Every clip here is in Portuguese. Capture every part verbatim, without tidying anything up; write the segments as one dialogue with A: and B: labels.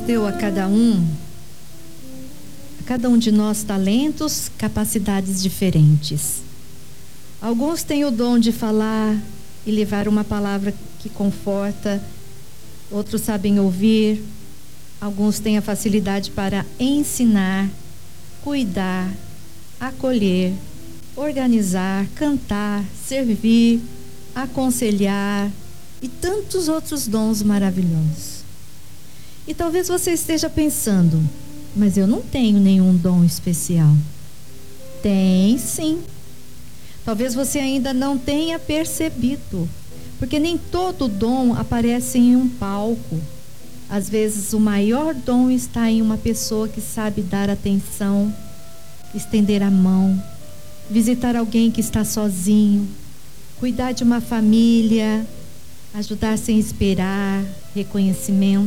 A: deu a cada um, a cada um de nós, talentos, capacidades diferentes. Alguns têm o dom de falar e levar uma palavra que conforta, outros sabem ouvir, alguns têm a facilidade para ensinar, cuidar, acolher, organizar, cantar, servir, aconselhar e tantos outros dons maravilhosos. E talvez você esteja pensando, mas eu não tenho nenhum dom especial. Tem sim. Talvez você ainda não tenha percebido, porque nem todo dom aparece em um palco. Às vezes o maior dom está em uma pessoa que sabe dar atenção, estender a mão, visitar alguém que está sozinho, cuidar de uma família, ajudar sem esperar, reconhecimento.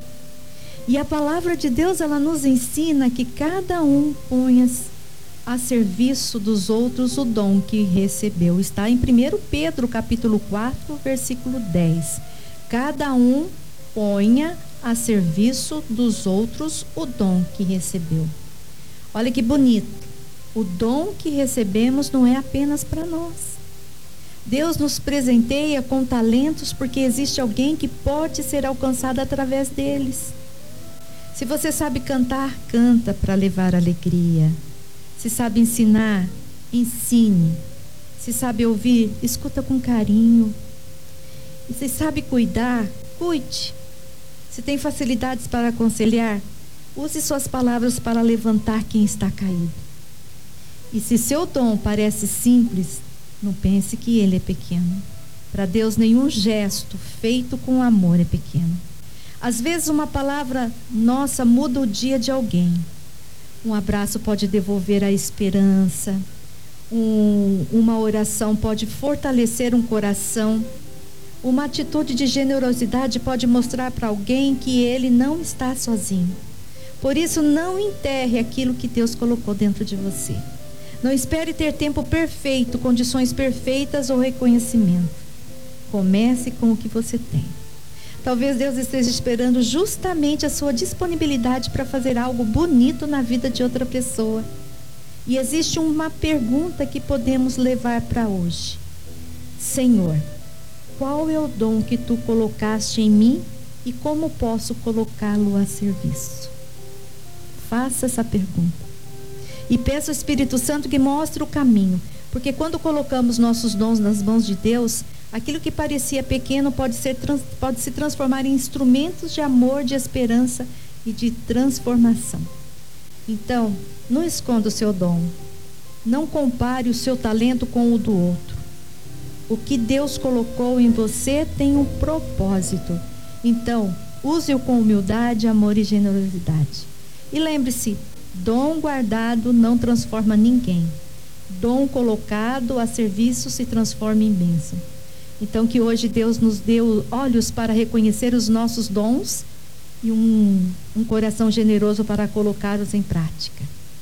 A: E a palavra de Deus, ela nos ensina que cada um ponha a serviço dos outros o dom que recebeu. Está em primeiro Pedro, capítulo quatro, versículo dez. Cada um ponha a serviço dos outros o dom que recebeu. Olha que bonito. O dom que recebemos não é apenas para nós. Deus nos presenteia com talentos porque existe alguém que pode ser alcançado através deles. Se você sabe cantar, canta para levar alegria. Se sabe ensinar, ensine. Se sabe ouvir, escuta com carinho. E se sabe cuidar, cuide. Se tem facilidades para aconselhar, use suas palavras para levantar quem está caído. E se seu dom parece simples, não pense que ele é pequeno. Para Deus, nenhum gesto feito com amor é pequeno. Às vezes uma palavra nossa muda o dia de alguém. Um abraço pode devolver a esperança. Um, uma oração pode fortalecer um coração. Uma atitude de generosidade pode mostrar para alguém que ele não está sozinho. Por isso, não enterre aquilo que Deus colocou dentro de você. Não espere ter tempo perfeito, condições perfeitas ou reconhecimento. Comece com o que você tem. Talvez Deus esteja esperando justamente a sua disponibilidade para fazer algo bonito na vida de outra pessoa. E existe uma pergunta que podemos levar para hoje. Senhor, qual é o dom que tu colocaste em mim e como posso colocá-lo a serviço? Faça essa pergunta. E peça ao Espírito Santo que mostre o caminho. Porque quando colocamos nossos dons nas mãos de Deus, aquilo que parecia pequeno pode, ser, pode se transformar em instrumentos de amor, de esperança e de transformação. Então, não esconda o seu dom. Não compare o seu talento com o do outro. O que Deus colocou em você tem um propósito. Então, use-o com humildade, amor e generosidade. E lembre-se, dom guardado não transforma ninguém. Dom colocado a serviço se transforma em bênção. Então que hoje Deus nos deu olhos para reconhecer os nossos dons e um, um coração generoso para colocá-los em prática.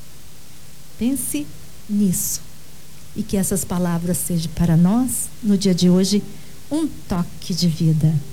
A: Pense nisso. E que essas palavras sejam para nós, no dia de hoje, um toque de vida.